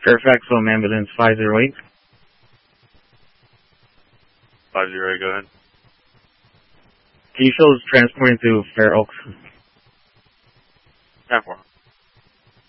Fairfax Home Ambulance 508. 508, go ahead. Can you show us transporting to Fair Oaks? 10-4.